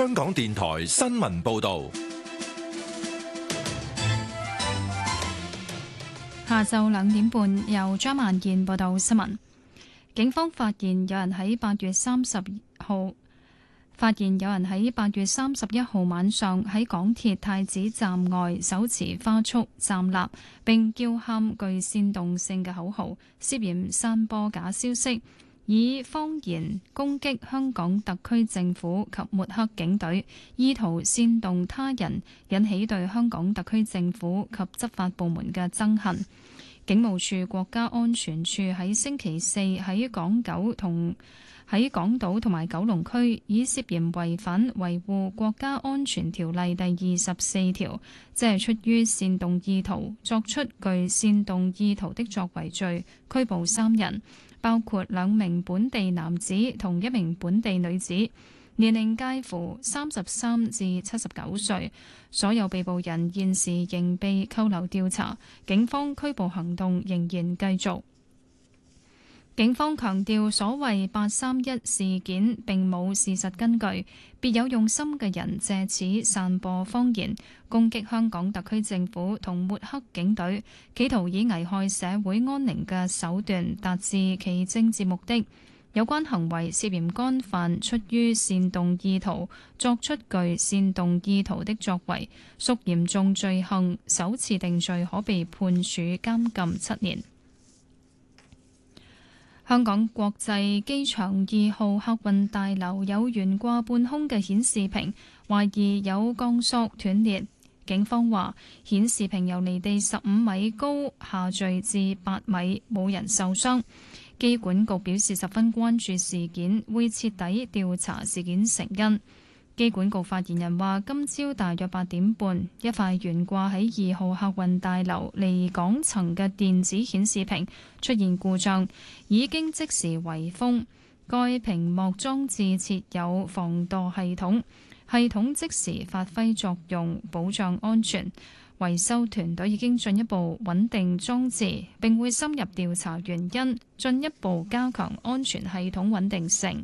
香港電台新聞報道。 下晝2點半，由張萬燕報道新聞。警方發現有人喺8月31號晚上喺港鐵太子站外手持花束站立，並叫喊具煽動性嘅口號，涉嫌散播假消息，以謊言攻擊香港特區政府及抹黑警隊，意圖煽動他人，引起對香港特區政府及執法部門嘅憎恨。警務處國家安全處喺星期四喺港島同埋九龍區，以涉嫌違反維護國家安全條例第24條，即係出於煽動意圖作出具煽動意圖的作為罪，拘捕3人，包括2名本地男子同1名本地女子，年齡介乎33至79歲。所有被捕人現時仍被扣留調查，警方拘捕行動仍然繼續。警方強調，所謂831事件並冇事實根據，別有用心嘅人借此散播謊言，攻擊香港特區政府同抹黑警隊，企圖以危害社會安寧嘅手段達至其政治目的。有關行為涉嫌干犯出於煽動意圖作出具煽動意圖的作為，屬嚴重罪行，首次定罪可被判處監禁7年。香港國際機場2號客運大樓有懸掛半空嘅顯示屏，懷疑有鋼索斷裂。警方話，顯示屏由離地15米高下墜至8米，冇人受傷。機管局表示十分關注事件，會徹底調查事件成因。機管局發言人話，今朝大約8點半，一塊懸掛喺2號客運大樓離港層嘅電子顯示屏出現故障，已經即時圍封。該屏幕裝置設有防墮系統，系統即時發揮作用，保障安全。維修團隊已經進一步穩定裝置，並會深入調查原因，進一步加強安全系統穩定性。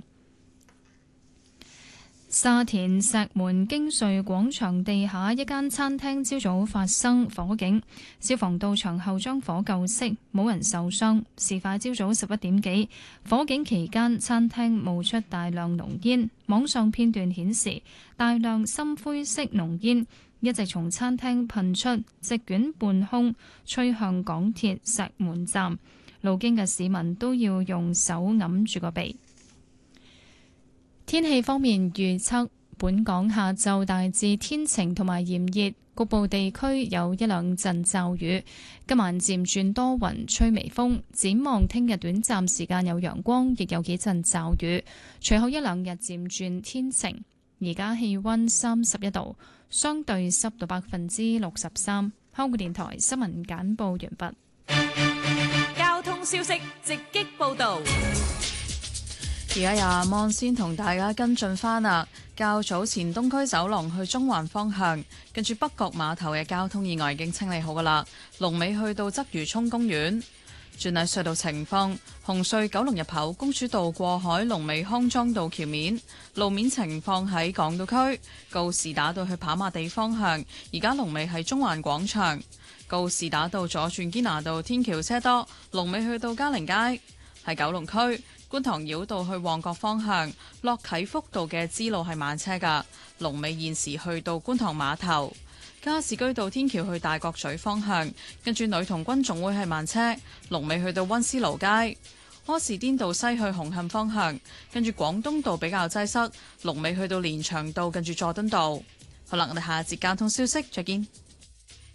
沙田石門京瑞廣場地下一間餐廳朝早發生火警，消防到場後將火救熄，冇人受傷。事發朝早11點幾，火警期間餐廳冒出大量濃煙，網上片段顯示大量深灰色濃煙一直從餐廳噴出，席捲半空，吹向港鐵石門站。路經嘅市民都要用手揞住個鼻。天氣方面預測，本港下晝大致天晴同埋炎熱，局部地區有1-2陣驟雨。今晚漸轉多雲，吹微風。展望聽日短暫時間有陽光，亦有幾陣驟雨。隨後1-2日漸轉天晴。而家氣溫31度，相對濕度63%。香港電台新聞簡報完畢。 交通消息直擊報道。 而家由阿芒先同大家跟進返啦。較早前東區走廊去中環方向，跟住北角碼頭嘅交通意外已經清理好噶啦。龍尾去到鰂魚涌公園。轉睇隧道情況，紅隧九龍入口公主道過海，龍尾康莊道橋面。路面情況喺港島區告士打道去跑馬地方向，而家龍尾喺中環廣場。告士打道左轉堅拿道天橋車多，龍尾去到嘉寧街。喺九龍區觀塘繞道去旺角方向，落啟福道嘅支路係慢車㗎，龍尾現時去到觀塘碼頭。加士居道天橋去大角咀方向，跟住女童軍總會係慢車，龍尾去到溫思勞街。柯士甸道西去紅磡方向，跟住廣東道比較擠塞，龍尾去到連翔道，跟住佐敦道。好啦，我哋下一節交通消息再見。